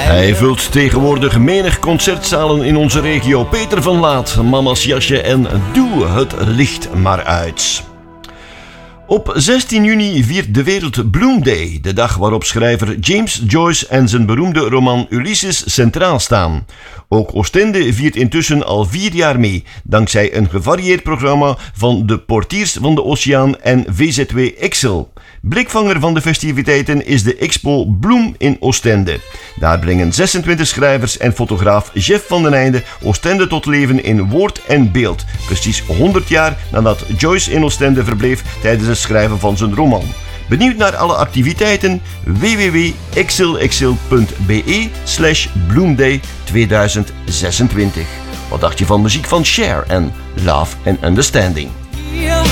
Hij vult tegenwoordig menig concertzalen in onze regio. Peter van Laat, Mama's Jasje en Doe het licht maar uit. Op 16 juni viert de wereld Bloom Day, de dag waarop schrijver James Joyce en zijn beroemde roman Ulysses centraal staan. Ook Oostende viert intussen al 4 jaar mee, dankzij een gevarieerd programma van de Portiers van de Oceaan en VZW Excel. Blikvanger van de festiviteiten is de expo Bloem in Oostende. Daar brengen 26 schrijvers en fotograaf Jeff van den Einde Oostende tot leven in woord en beeld. Precies 100 jaar nadat Joyce in Oostende verbleef tijdens het schrijven van zijn roman. Benieuwd naar alle activiteiten? www.excel.be/Bloomday 2026. Wat dacht je van muziek van Cher en Love and Understanding?